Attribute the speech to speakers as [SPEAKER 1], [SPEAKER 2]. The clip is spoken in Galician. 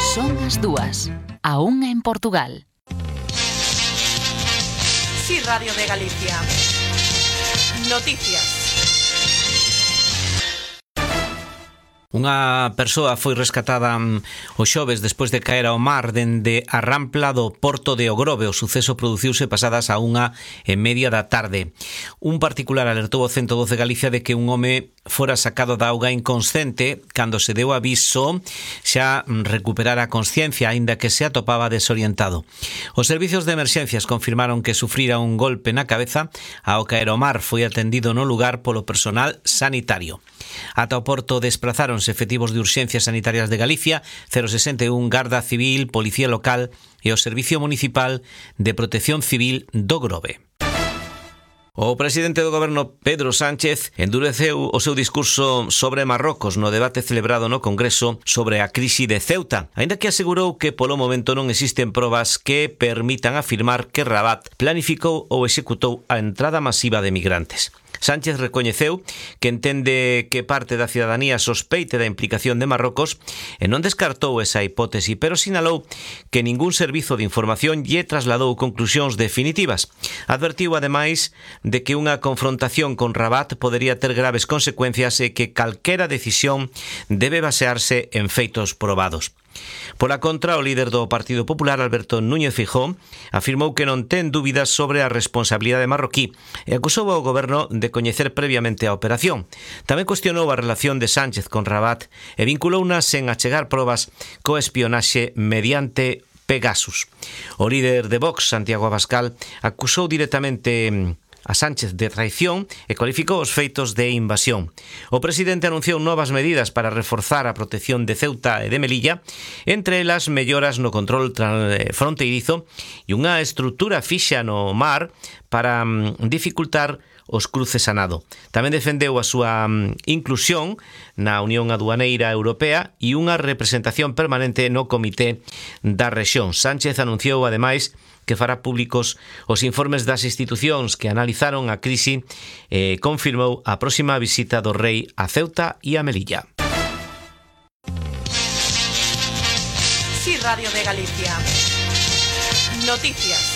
[SPEAKER 1] Son as 2:00, a 1:00 en Portugal.
[SPEAKER 2] Sí, Radio de Galicia. Noticias.
[SPEAKER 3] Unha persoa foi rescatada o xoves despois de caer ao mar dende a rampla do Porto de Ogrove. O suceso produciuse pasadas a 1:30 da tarde. Un particular alertou o 112 Galicia de que un home fora sacado da auga inconsciente. Cando se deu aviso xa recuperara a consciencia, aínda que se atopaba desorientado. Os servizos de emerxencias confirmaron que sufrira un golpe na cabeza. Ao caer ao mar foi atendido no lugar polo personal sanitario. Ata o porto desprazáronse efectivos de urxencias sanitarias de Galicia, 061, Garda Civil, Policía Local e o Servicio Municipal de Protección Civil do Grove. O presidente do goberno, Pedro Sánchez, endureceu o seu discurso sobre Marrocos no debate celebrado no Congreso sobre a crise de Ceuta, aínda que asegurou que polo momento non existen probas que permitan afirmar que Rabat planificou ou executou a entrada masiva de migrantes. Sánchez recoñeceu que entende que parte da cidadanía sospeite da implicación de Marrocos e non descartou esa hipótese, pero sinalou que ningún servizo de información lle trasladou conclusións definitivas. Advertiu, ademais, de que unha confrontación con Rabat podería ter graves consecuencias e que calquera decisión debe basearse en feitos probados. Pola contra, o líder do Partido Popular, Alberto Núñez Feijóo, afirmou que non ten dúbidas sobre a responsabilidade marroquí e acusou ao goberno de coñecer previamente a operación. Tamén cuestionou a relación de Sánchez con Rabat e vinculounas en achegar probas co espionaxe mediante Pegasus. O líder de Vox, Santiago Abascal, acusou directamente a Sánchez de traición e cualificou os feitos de invasión. O presidente anunciou novas medidas para reforzar a protección de Ceuta e de Melilla, entre elas melloras no control fronteirizo e unha estrutura fixa no mar para dificultar os cruces a nado. Tamén defendeu a súa inclusión na Unión Aduaneira Europea e unha representación permanente no Comité da Rexión. Sánchez anunciou, ademais, que fará públicos os informes das institucións que analizaron a crise e confirmou a próxima visita do rei a Ceuta e a Melilla.
[SPEAKER 2] Sí, Radio de Galicia. Noticias.